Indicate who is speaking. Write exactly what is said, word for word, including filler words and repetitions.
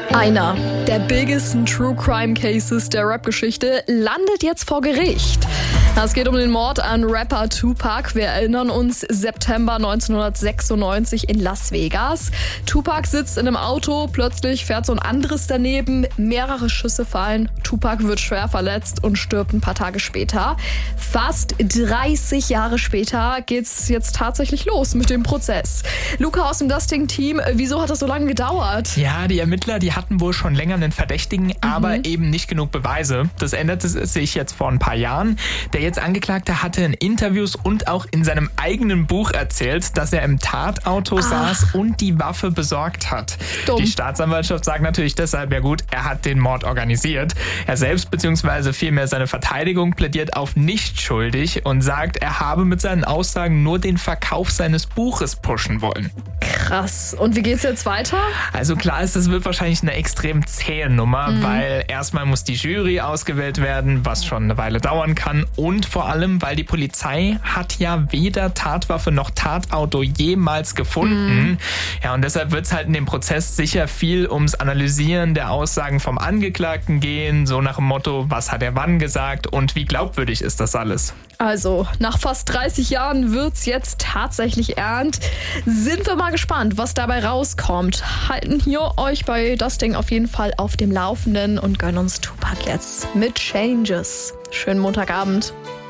Speaker 1: Einer der biggesten True Crime Cases der Rap-Geschichte landet jetzt vor Gericht. Es geht um den Mord an Rapper Tupac. Wir erinnern uns, September neunzehnhundertsechsundneunzig in Las Vegas. Tupac sitzt in einem Auto, plötzlich fährt so ein anderes daneben, mehrere Schüsse fallen. Tupac wird schwer verletzt und stirbt ein paar Tage später. Fast dreißig Jahre später geht's jetzt tatsächlich los mit dem Prozess. Luca aus dem Dusting-Team, wieso hat das so lange gedauert?
Speaker 2: Ja, die Ermittler, die hatten wohl schon länger einen Verdächtigen, mhm. aber eben nicht genug Beweise. Das änderte sich jetzt vor ein paar Jahren. Der jetzt Angeklagte hatte in Interviews und auch in seinem eigenen Buch erzählt, dass er im Tatauto ah. saß und die Waffe besorgt hat. Dumm. Die Staatsanwaltschaft sagt natürlich deshalb, ja gut, er hat den Mord organisiert. Er selbst bzw. vielmehr seine Verteidigung plädiert auf nicht schuldig und sagt, er habe mit seinen Aussagen nur den Verkauf seines Buches pushen wollen.
Speaker 1: Krass. Und wie geht's jetzt weiter?
Speaker 2: Also klar ist, das wird wahrscheinlich eine extrem zähe Nummer, mhm. weil erstmal muss die Jury ausgewählt werden, was schon eine Weile dauern kann, und vor allem, weil die Polizei hat ja weder Tatwaffe noch Tatauto jemals gefunden. Mhm. Ja, und deshalb wird es halt in dem Prozess sicher viel ums Analysieren der Aussagen vom Angeklagten gehen, so nach dem Motto, was hat er wann gesagt und wie glaubwürdig ist das alles?
Speaker 1: Also, nach fast dreißig Jahren wird's jetzt tatsächlich ernst. Sind wir mal gespannt, was dabei rauskommt. Halten hier euch bei Dusting auf jeden Fall auf dem Laufenden und gönnen uns Tupac jetzt mit Changes. Schönen Montagabend.